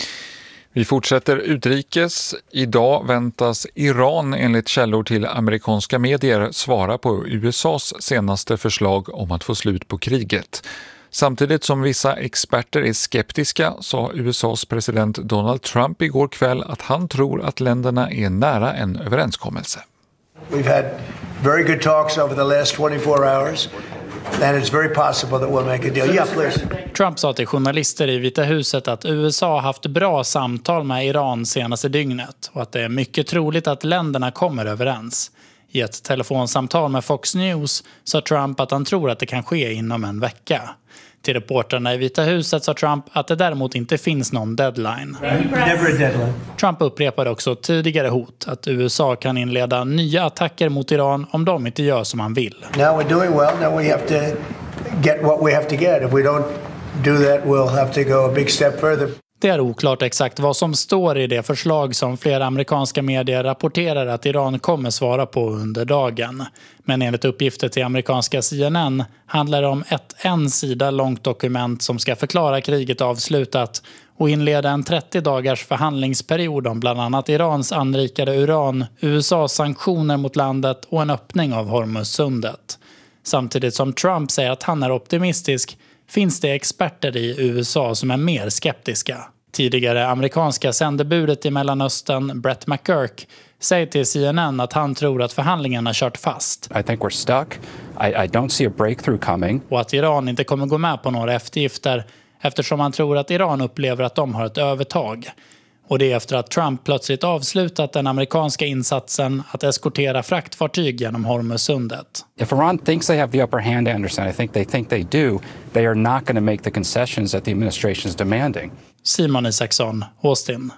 Vi fortsätter utrikes. Idag väntas Iran enligt källor till amerikanska medier svara på USAs senaste förslag om att få slut på kriget. Samtidigt som vissa experter är skeptiska sa USAs president Donald Trump igår kväll att han tror att länderna är nära en överenskommelse. We've had very good talks over the last 24 hours. And it's very possible that we'll make a deal. Yeah, please. Trump sa till journalister i Vita huset att USA har haft bra samtal med Iran senaste dygnet och att det är mycket troligt att länderna kommer överens. I ett telefonsamtal med Fox News sa Trump att han tror att det kan ske inom en vecka. Till reportrarna i Vita huset sa Trump att det däremot inte finns någon deadline. Never a deadline. Trump upprepade också tidigare hot att USA kan inleda nya attacker mot Iran om de inte gör som han vill. Now we're doing well. Now we have to get what we have to get. If we don't do that, we'll have to go a big step further. Det är oklart exakt vad som står i det förslag som flera amerikanska medier rapporterar att Iran kommer svara på under dagen. Men enligt uppgifter till amerikanska CNN handlar det om ett 1 sida långt dokument som ska förklara kriget avslutat och inleda en 30-dagars förhandlingsperiod om bland annat Irans anrikade uran, USAs sanktioner mot landet och en öppning av Hormuzsundet. Samtidigt som Trump säger att han är optimistisk finns det experter i USA som är mer skeptiska. Tidigare amerikanska sändebudet i Mellanöstern, Brett McGurk, säger till CNN att han tror att förhandlingarna kört fast. I think we're stuck. I don't see a breakthrough coming. Och att Iran inte kommer gå med på några eftergifter eftersom han tror att Iran upplever att de har ett övertag. Och det är efter att Trump plötsligt avslutat den amerikanska insatsen att eskortera fraktfartyg genom Hormuzsundet. If Iran thinks they have the upper hand, Anderson, I think they do. They are not going to make the concessions that the administration is demanding. Simon Isaksson, Austin.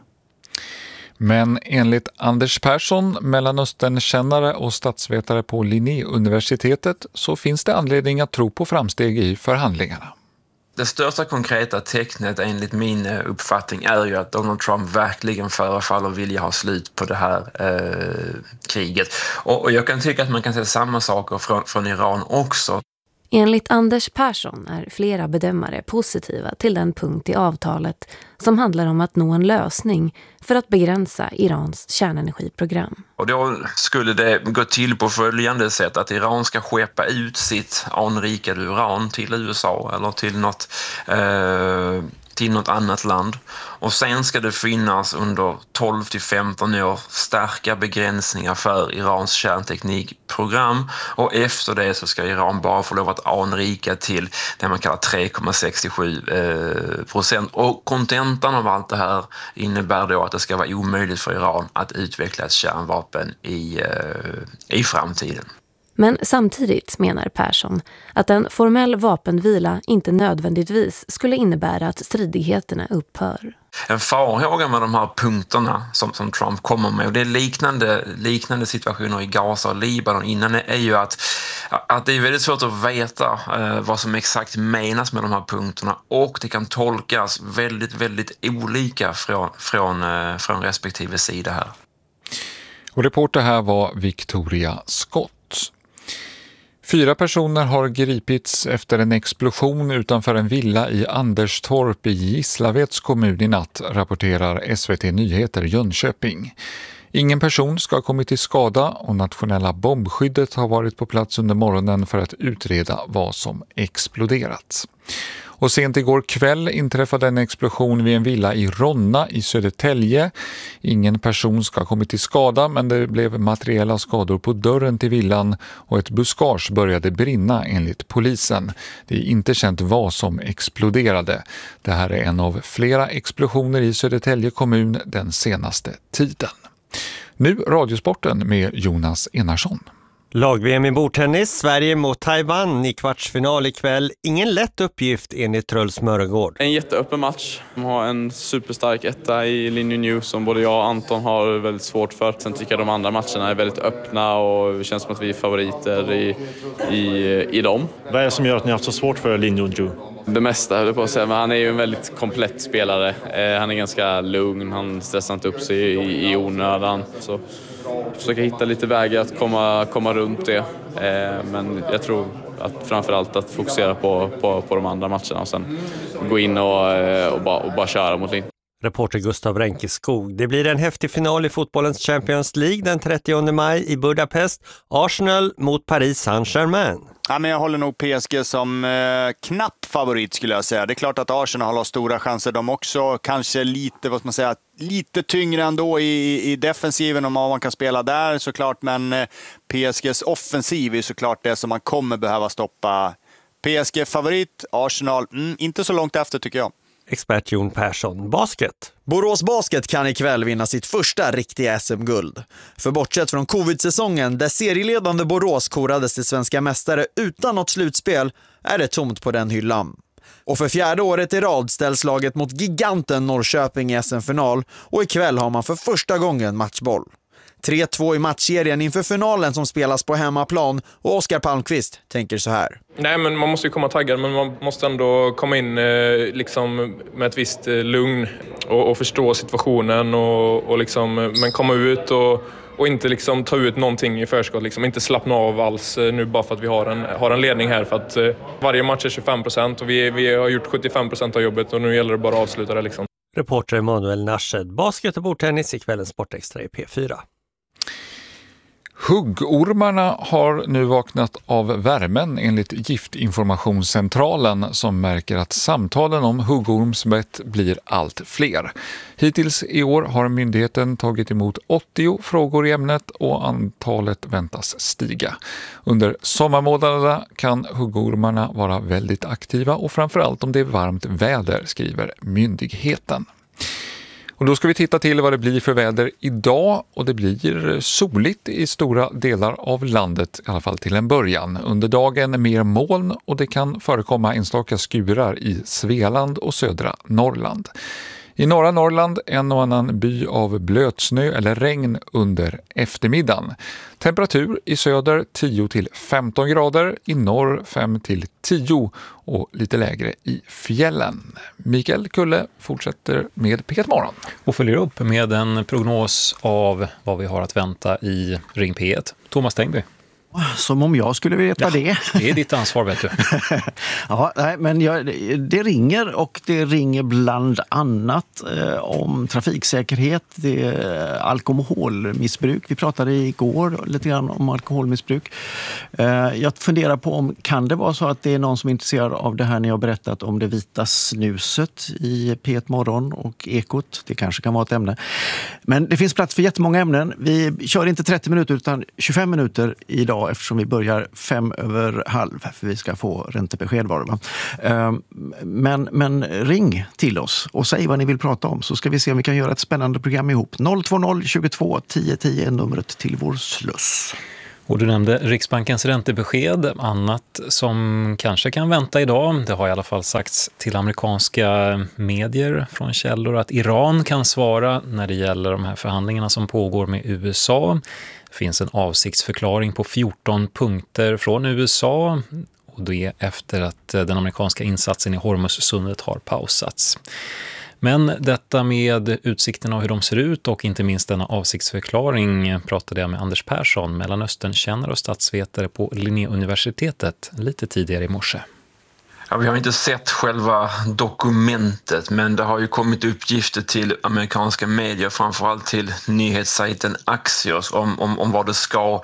Men enligt Anders Persson, Mellanösternkännare och statsvetare på Linnéuniversitetet, så finns det anledning att tro på framsteg i förhandlingarna. Det största konkreta tecknet enligt min uppfattning är ju att Donald Trump verkligen förefaller vilja ha slut på det här kriget. Och jag kan tycka att man kan säga samma saker från Iran också. Enligt Anders Persson är flera bedömare positiva till den punkt i avtalet som handlar om att nå en lösning för att begränsa Irans kärnenergiprogram. Och då skulle det gå till på följande sätt, att Iran ska skeppa ut sitt anrikade uran till USA eller till något annat land. Och sen ska det finnas under 12-15 år starka begränsningar för Irans kärnteknikprogram, och efter det så ska Iran bara få lov att anrika till det man kallar 3,67%. Och kontentan av allt det här innebär då att det ska vara omöjligt för Iran att utveckla ett kärnvapen i framtiden. Men samtidigt menar Persson att en formell vapenvila inte nödvändigtvis skulle innebära att stridigheterna upphör. En farhåga med de här punkterna som Trump kommer med, och det är liknande situationer i Gaza och Libanon innan, är ju att det är väldigt svårt att veta vad som exakt menas med de här punkterna, och det kan tolkas väldigt, väldigt olika från respektive sida här. Och reporter här var Victoria Scott. 4 personer har gripits efter en explosion utanför en villa i Anderstorp i Gislaveds kommun i natt, rapporterar SVT Nyheter Jönköping. Ingen person ska ha kommit till skada, och nationella bombskyddet har varit på plats under morgonen för att utreda vad som exploderat. Och sent igår kväll inträffade en explosion vid en villa i Ronna i Södertälje. Ingen person ska ha kommit till skada, men det blev materiella skador på dörren till villan och ett buskage började brinna enligt polisen. Det är inte känt vad som exploderade. Det här är en av flera explosioner i Södertälje kommun den senaste tiden. Nu Radiosporten med Jonas Enarsson. Lag-VM i bordtennis, Sverige mot Taiwan i kvartsfinal ikväll. Ingen lätt uppgift enligt Truls Mörgård. En jätteöppen match. De har en superstark etta i Linju New som både jag och Anton har väldigt svårt för. Sen tycker jag de andra matcherna är väldigt öppna och det känns som att vi är favoriter i dem. Vad är det som gör att ni har haft så svårt för Linju New? Det mesta höll jag på att säga, men han är ju en väldigt komplett spelare. Han är ganska lugn, han stressar inte upp sig i onödan. Så försöka hitta lite vägar att komma runt det. Men jag tror att framförallt att fokusera på de andra matcherna och sen gå in och bara köra mot linjen. Reporter Gustav Renkeskog. Det blir en häftig final i fotbollens Champions League den 30 maj i Budapest. Arsenal mot Paris Saint-Germain. Ja, men jag håller nog PSG som knapp favorit skulle jag säga. Det är klart att Arsenal har stora chanser de också. Kanske lite tyngre ändå i defensiven om man kan spela där såklart. Men PSGs offensiv är såklart det som man kommer behöva stoppa. PSG favorit, Arsenal inte så långt efter tycker jag. Expert Jon Persson. Basket. Borås Basket kan ikväll vinna sitt första riktiga SM-guld. För bortsett från covid-säsongen där serieledande Borås korades till svenska mästare utan något slutspel är det tomt på den hyllan. Och för 4:e året i rad ställs laget mot giganten Norrköping i SM-final och ikväll har man för första gången matchboll. 3-2 i matchserien inför finalen som spelas på hemmaplan och Oskar Palmqvist tänker så här. Nej, men man måste ju komma taggad, men man måste ändå komma in liksom med ett visst lugn och förstå situationen och liksom, men komma ut och inte liksom ta ut någonting i förskott, liksom inte slappna av alls nu bara för att vi har en ledning här, för att varje match är 25% och vi har gjort 75% av jobbet och nu gäller det bara att avsluta det liksom. Reporter Emanuel Narshed. Basket och bordtennis i kvällens Sportextra i P4. Huggormarna har nu vaknat av värmen enligt Giftinformationscentralen som märker att samtalen om huggormsbett blir allt fler. Hittills i år har myndigheten tagit emot 80 frågor i ämnet och antalet väntas stiga. Under sommarmånaderna kan huggormarna vara väldigt aktiva och framförallt om det är varmt väder, skriver myndigheten. Och då ska vi titta till vad det blir för väder idag, och det blir soligt i stora delar av landet, i alla fall till en början. Under dagen mer moln och det kan förekomma enstaka skurar i Svealand och södra Norrland. I norra Norrland en och annan by av blötsnö eller regn under eftermiddagen. Temperatur i söder 10-15 grader, i norr 5-10 och lite lägre i fjällen. Mikael Kulle fortsätter med P1 Morgon. Och följer upp med en prognos av vad vi har att vänta i Ring P1. Thomas Tengby. Som om jag skulle veta det. Det är ditt ansvar, vet du. Ja, nej, men det ringer, och det ringer bland annat om trafiksäkerhet, det är alkoholmissbruk. Vi pratade igår lite grann om alkoholmissbruk. Jag funderar på kan det vara så att det är någon som är intresserad av det här när jag berättat om det vita snuset i P1 Morgon och Ekot. Det kanske kan vara ett ämne. Men det finns plats för jättemånga ämnen. Vi kör inte 30 minuter utan 25 minuter idag, eftersom vi börjar 5:05, för vi ska få räntebesked var det, va? Men ring till oss och säg vad ni vill prata om, så ska vi se om vi kan göra ett spännande program ihop. 020 22 10 10 är numret till vår sluss. Och du nämnde Riksbankens räntebesked, annat som kanske kan vänta idag. Det har i alla fall sagts till amerikanska medier från källor att Iran kan svara när det gäller de här förhandlingarna som pågår med USA. Det finns en avsiktsförklaring på 14 punkter från USA, och det efter att den amerikanska insatsen i Hormuzsundet har pausats. Men detta med utsikterna och hur de ser ut, och inte minst denna avsiktsförklaring, pratade jag med Anders Persson, Mellanösternkännare och statsvetare på Linnéuniversitetet, lite tidigare i morse. Ja, vi har inte sett själva dokumentet, men det har ju kommit uppgifter till amerikanska medier, framförallt till nyhetssajten Axios, om vad det ska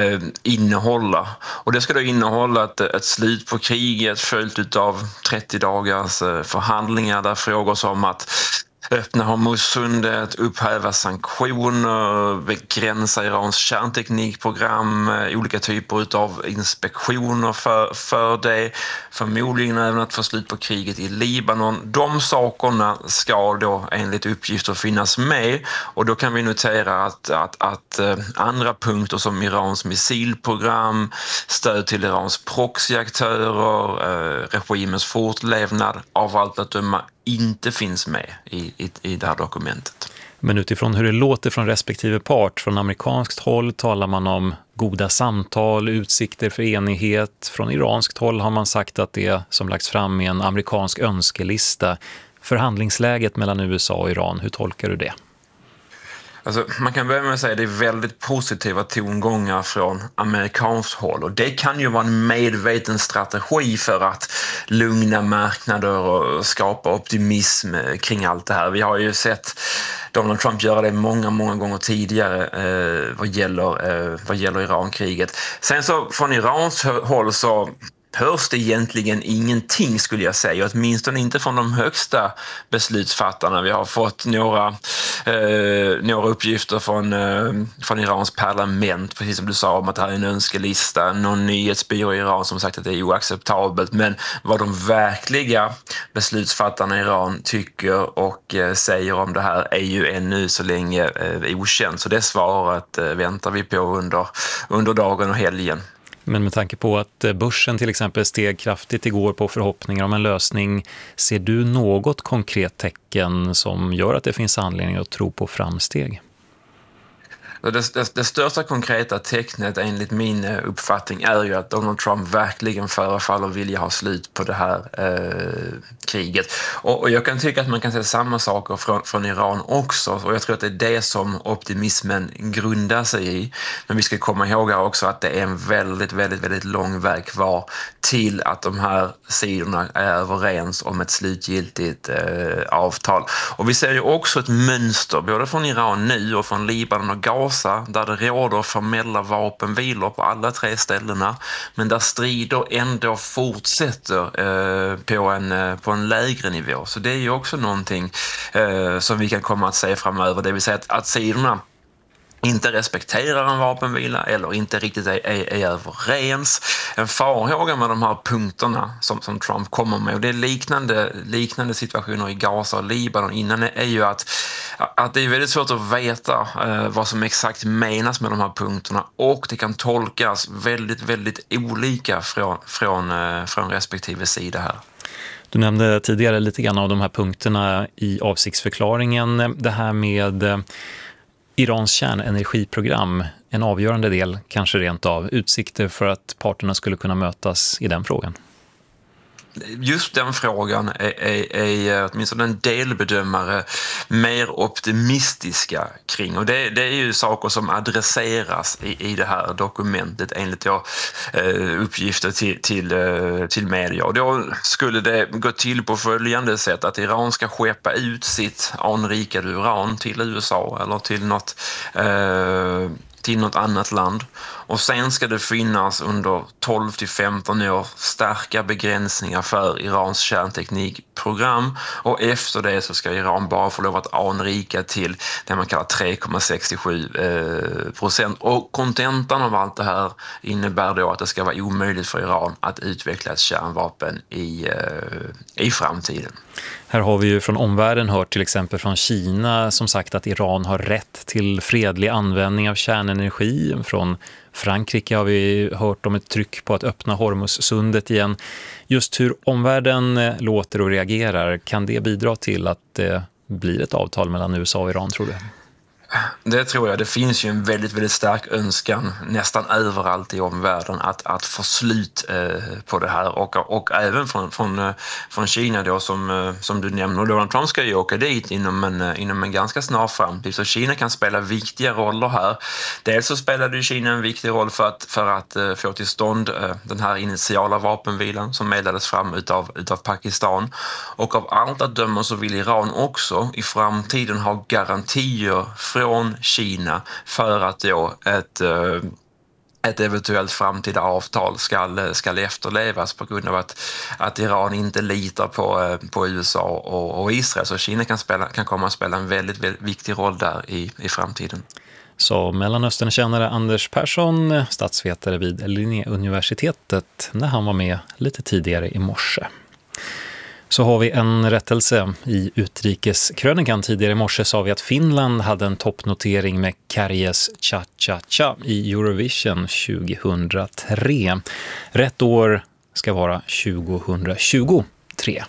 innehålla. Och det ska då innehålla ett slut på kriget följt av 30 dagars förhandlingar där frågor som att öppna Hormuzsundet, upphäva sanktioner, begränsa Irans kärnteknikprogram, olika typer av inspektioner för det, förmodligen även att få slut på kriget i Libanon. De sakerna ska då enligt uppgifter finnas med, och då kan vi notera att andra punkter som Irans missilprogram, stöd till Irans proxyaktörer, regimens fortlevnad av allt att döma inte finns med i det här dokumentet. Men utifrån hur det låter från respektive part, från amerikanskt håll talar man om goda samtal, utsikter för enighet. Från iranskt håll har man sagt att det som lagts fram är en amerikansk önskelista. Förhandlingsläget mellan USA och Iran, hur tolkar du det? Alltså, man kan börja med att säga att det är väldigt positiva tongångar från amerikanskt håll, och det kan ju vara en medveten strategi för att lugna marknader och skapa optimism kring allt det här. Vi har ju sett Donald Trump göra det många gånger tidigare vad gäller Irankriget. Sen så från Irans håll så hörs det egentligen ingenting, skulle jag säga, åtminstone inte från de högsta beslutsfattarna. Vi har fått några uppgifter från Irans parlament, precis som du sa, om att det här är en önskelista, någon nyhetsbyrå i Iran som sagt att det är oacceptabelt, men vad de verkliga beslutsfattarna i Iran tycker och säger om det här är ju ännu så länge okänt, så det svaret väntar vi på under dagen och helgen. Men med tanke på att börsen till exempel steg kraftigt igår på förhoppningar om en lösning, ser du något konkret tecken som gör att det finns anledning att tro på framsteg? Det största konkreta tecknet enligt min uppfattning är ju att Donald Trump verkligen förefaller vilja ha slut på det här kriget. Och jag kan tycka att man kan se samma saker från Iran också, och jag tror att det är det som optimismen grundar sig i. Men vi ska komma ihåg också att det är en väldigt lång väg kvar till att de här sidorna är överens om ett slutgiltigt avtal. Och vi ser ju också ett mönster både från Iran nu och från Libanon och Gaza, där det råder formella vapenvilor på alla 3 ställena, men där strider ändå fortsätter på en lägre nivå. Så det är ju också någonting som vi kan komma att se framöver, det vill säga att sidorna inte respekterar en vapenvila eller inte riktigt är överens. En farhåga med de här punkterna som Trump kommer med, och det är liknande situationer i Gaza och Libanon innan, är ju att det är väldigt svårt att veta vad som exakt menas med de här punkterna, och det kan tolkas väldigt olika från respektive sida här. Du nämnde tidigare lite grann av de här punkterna i avsiktsförklaringen. Det här med Irans kärnenergiprogram, en avgörande del, kanske rent av utsikter för att parterna skulle kunna mötas i den frågan. just den frågan är åtminstone en delbedömare mer optimistiska kring. Och det är ju saker som adresseras i det här dokumentet enligt uppgifter till media. Och då skulle det gå till på följande sätt, att Iran ska skeppa ut sitt anrikade uran till USA eller till något annat land. Och sen ska det finnas under 12-15 år starka begränsningar för Irans kärnteknikprogram, och efter det så ska Iran bara få lov att anrika till det man kallar 3,67%. Och kontentan av allt det här innebär då att det ska vara omöjligt för Iran att utveckla ett kärnvapen i framtiden. Här har vi ju från omvärlden hört till exempel från Kina som sagt att Iran har rätt till fredlig användning av kärnenergi. Från Frankrike har vi hört om ett tryck på att öppna Hormuzsundet igen. Just hur omvärlden låter och reagerar, kan det bidra till att det blir ett avtal mellan USA och Iran, tror du? Det tror jag. Det finns ju en väldigt, väldigt stark önskan nästan överallt i omvärlden att få slut på det här. Och även från Kina då, som du nämner. Donald Trump ska ju åka dit inom en ganska snar framtid. Så Kina kan spela viktiga roller här. Dels så spelade ju Kina en viktig roll för att få till stånd den här initiala vapenvilan som meddelades fram utav Pakistan. Och av allt att döma så vill Iran också i framtiden ha garantier från Kina för att då ett eventuellt framtida avtal ska efterlevas, på grund av att Iran inte litar på USA och Israel. Så Kina kan komma att spela en väldigt, väldigt viktig roll där i framtiden. Så Mellanöstern-kännare Anders Persson, statsvetare vid Linnéuniversitetet, när han var med lite tidigare i morse. Så har vi en rättelse. I utrikeskrönikan tidigare i morse sa vi att Finland hade en toppnotering med Kärjes Cha-Cha-Cha i Eurovision 2003. Rätt år ska vara 2023.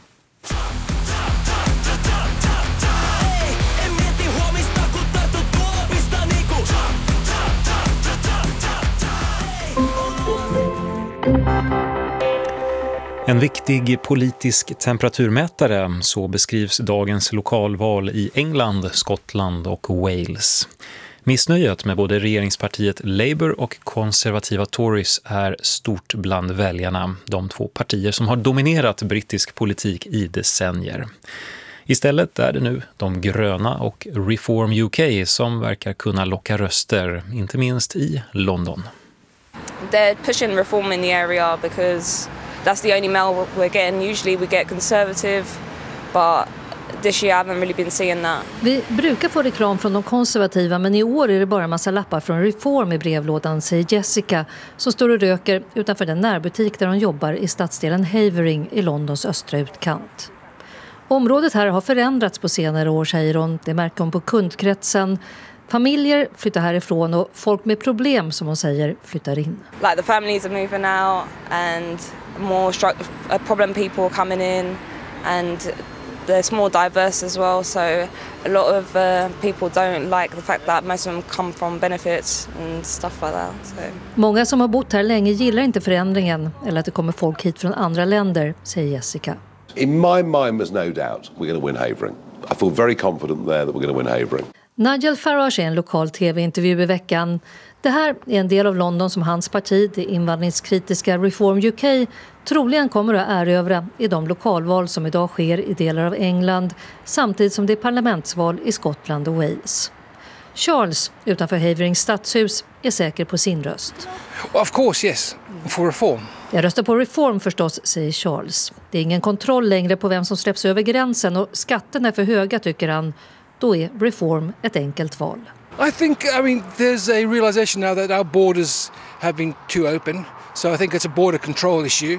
En viktig politisk temperaturmätare, så beskrivs dagens lokalval i England, Skottland och Wales. Missnöjet med både regeringspartiet Labour och konservativa Tories är stort bland väljarna, de två partier som har dominerat brittisk politik i decennier. Istället är det nu de gröna och Reform UK som verkar kunna locka röster, inte minst i London. They're pushing reform in the area because that's the only mail we're getting. Usually we get conservative, but this year I haven't really been seeing that. Vi brukar få reklam från de konservativa, men i år är det bara en massa lappar från Reform i brevlådan, säger Jessica, som står och röker utanför den närbutik där hon jobbar i stadsdelen Havering i Londons östra utkant. Området här har förändrats på senare år, säger hon. Det märker hon på kundkretsen. Familjer flyttar härifrån och folk med problem, som hon säger, flyttar in. Like the families are moving out and more problem people coming in, and there's more diverse as well. So a lot of people don't like the fact that most of them come from benefits and stuff like that. So. Många som har bott här länge gillar inte förändringen eller att det kommer folk hit från andra länder, säger Jessica. In my mind there's no doubt we're going to win Havering. I feel very confident there that we're going to win Havering. Nigel Farage är en lokal tv-intervju i veckan. Det här är en del av London som hans parti, det invandringskritiska Reform UK, troligen kommer att erövra i de lokalval som idag sker i delar av England, samtidigt som det är parlamentsval i Skottland och Wales. Charles, utanför Haverings stadshus, är säker på sin röst. Of course, yes, for reform. Jag röstar på Reform förstås, säger Charles. Det är ingen kontroll längre på vem som släpps över gränsen och skatterna är för höga, tycker han. Då är Reform ett enkelt val. I mean, there's a realization now that our borders have been too open. So I think it's a border control issue.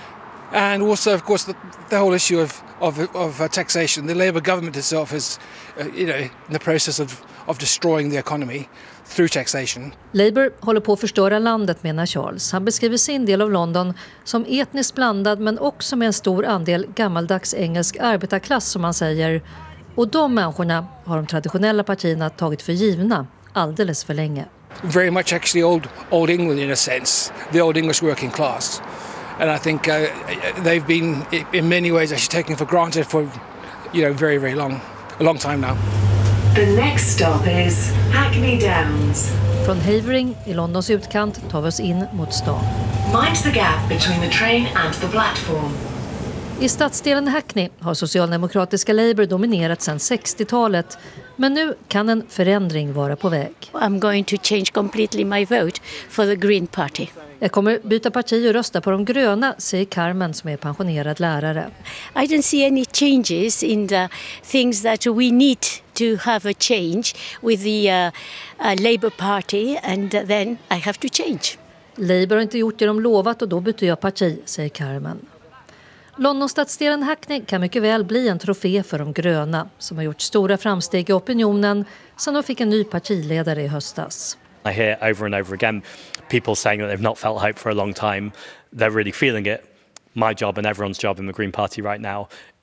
And also, of course, the whole issue of taxation. The Labour government itself is, in the process of destroying the economy through taxation. Labour håller på att förstöra landet, menar Charles. Han beskriver sin del av London som etniskt blandad, men också med en stor andel gammaldags engelsk arbetarklass, som man säger. Och de människorna har de traditionella partierna tagit för givna alldeles för länge. Very much actually old England in a sense, the old English working class. and I think they've been in many ways actually taken for granted for very, very a long time now. The next stop is Hackney Downs. Från Havering i Londons utkant tar vi oss in mot stan. Mind the gap between the train and the platform. I stadsdelen Hackney har socialdemokratiska Labour dominerat sedan 60-talet. Men nu kan en förändring vara på väg. I'm going to change completely my vote for the Green Party. Jag kommer byta parti och rösta på de gröna, säger Carmen som är pensionerad lärare. I don't see any changes in the things that we need to have a change with the Labour Party, and then I have to change. Labour har inte gjort det de lovat och då byter jag parti, säger Carmen. Londonstadsdelen Hackney kan mycket väl bli en trofé för de gröna som har gjort stora framsteg i opinionen sedan de fick en ny partiledare i höstas. I hear over and over again people saying that they've not felt hope for a long time. They're really feeling it. My job and everyone's job in the Green Party right now